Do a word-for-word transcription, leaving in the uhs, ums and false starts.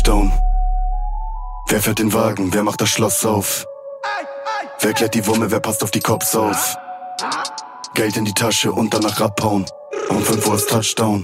Lockdown. Wer fährt den Wagen, wer macht das Schloss auf? Wer klärt die Wumme, wer passt auf die Cops auf? Geld in die Tasche und danach abhauen. Um fünf Uhr ist Touchdown.